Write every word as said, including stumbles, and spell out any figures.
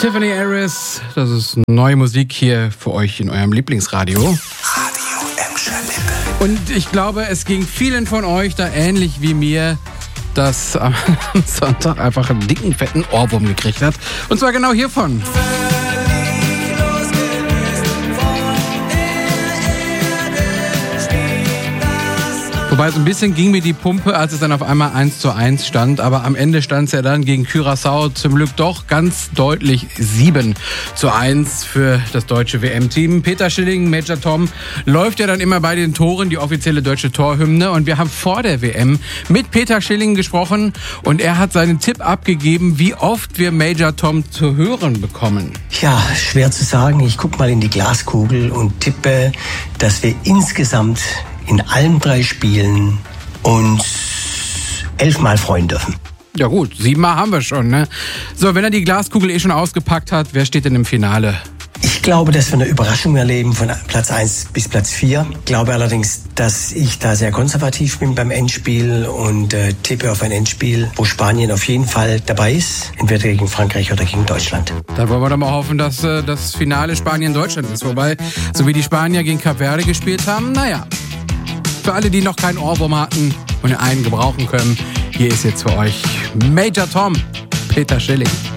Tiffany Harris, das ist neue Musik hier für euch in eurem Lieblingsradio. Radio Emscher-Lippe. Und ich glaube, es ging vielen von euch da ähnlich wie mir, dass am Sonntag einfach einen dicken, fetten Ohrwurm gekriegt hat. Und zwar genau hiervon. Wobei so ein bisschen ging mir die Pumpe, als es dann auf einmal eins zu eins stand. Aber am Ende stand es ja dann gegen Curaçao zum Glück doch ganz deutlich sieben zu eins für das deutsche W M-Team. Peter Schilling, Major Tom, läuft ja dann immer bei den Toren, die offizielle deutsche Torhymne. Und wir haben vor der W M mit Peter Schilling gesprochen. Und er hat seinen Tipp abgegeben, wie oft wir Major Tom zu hören bekommen. Ja, schwer zu sagen. Ich gucke mal in die Glaskugel und tippe, dass wir insgesamt in allen drei Spielen uns elfmal freuen dürfen. Ja gut, siebenmal haben wir schon, ne? So, wenn er die Glaskugel eh schon ausgepackt hat, wer steht denn im Finale? Ich glaube, dass wir eine Überraschung erleben von Platz eins bis Platz vier. Ich glaube allerdings, dass ich da sehr konservativ bin beim Endspiel und äh, tippe auf ein Endspiel, wo Spanien auf jeden Fall dabei ist, entweder gegen Frankreich oder gegen Deutschland. Dann wollen wir doch mal hoffen, dass äh, das Finale Spanien-Deutschland ist. Wobei, so wie die Spanier gegen Kap Verde gespielt haben, naja. Für alle, die noch keinen Ohrwurm hatten und einen gebrauchen können, hier ist jetzt für euch Major Tom, Peter Schilling.